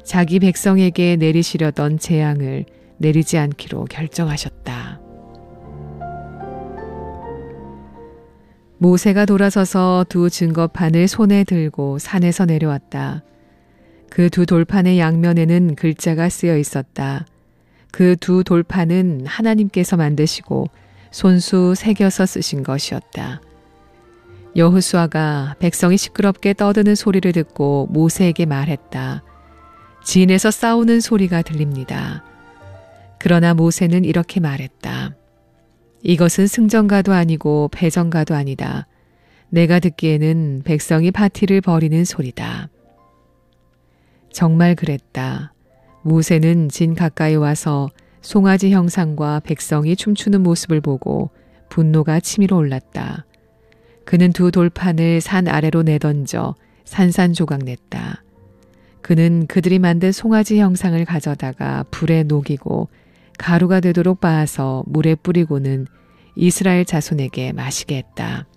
자기 백성에게 내리시려던 재앙을 내리지 않기로 결정하셨다. 모세가 돌아서서 두 증거판을 손에 들고 산에서 내려왔다. 그 두 돌판의 양면에는 글자가 쓰여 있었다. 그 두 돌판은 하나님께서 만드시고 손수 새겨서 쓰신 것이었다. 여호수아가 백성이 시끄럽게 떠드는 소리를 듣고 모세에게 말했다. 진에서 싸우는 소리가 들립니다. 그러나 모세는 이렇게 말했다. 이것은 승전가도 아니고 패전가도 아니다. 내가 듣기에는 백성이 파티를 벌이는 소리다. 정말 그랬다. 모세는 진 가까이 와서 송아지 형상과 백성이 춤추는 모습을 보고 분노가 치밀어 올랐다. 그는 두 돌판을 산 아래로 내던져 산산조각냈다. 그는 그들이 만든 송아지 형상을 가져다가 불에 녹이고 가루가 되도록 빻아서 물에 뿌리고는 이스라엘 자손에게 마시게 했다.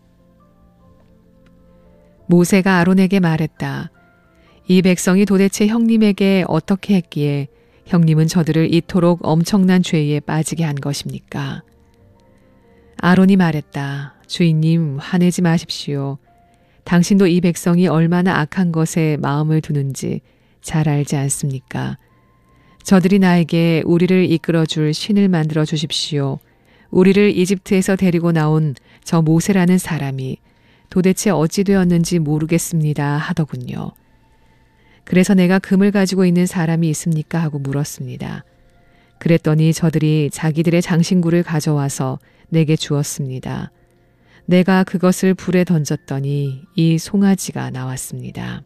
모세가 아론에게 말했다. 이 백성이 도대체 형님에게 어떻게 했기에 형님은 저들을 이토록 엄청난 죄에 빠지게 한 것입니까? 아론이 말했다. 주인님, 화내지 마십시오. 당신도 이 백성이 얼마나 악한 것에 마음을 두는지 잘 알지 않습니까? 저들이 나에게 우리를 이끌어줄 신을 만들어 주십시오. 우리를 이집트에서 데리고 나온 저 모세라는 사람이 도대체 어찌 되었는지 모르겠습니다 하더군요. 그래서 내가 금을 가지고 있는 사람이 있습니까? 하고 물었습니다. 그랬더니 저들이 자기들의 장신구를 가져와서 내게 주었습니다. 내가 그것을 불에 던졌더니 이 송아지가 나왔습니다.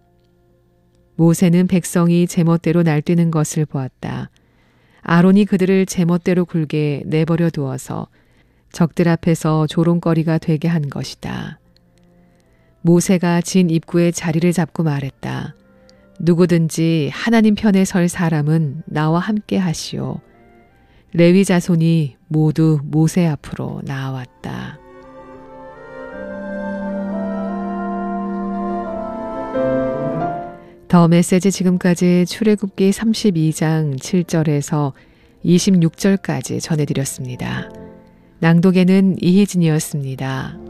모세는 백성이 제멋대로 날뛰는 것을 보았다. 아론이 그들을 제멋대로 굴게 내버려 두어서 적들 앞에서 조롱거리가 되게 한 것이다. 모세가 진 입구에 자리를 잡고 말했다. 누구든지 하나님 편에 설 사람은 나와 함께 하시오. 레위 자손이 모두 모세 앞으로 나아왔다. 더 메시지 지금까지 출애굽기 32장 7절에서 26절까지 전해드렸습니다. 낭독에는 이희진이었습니다.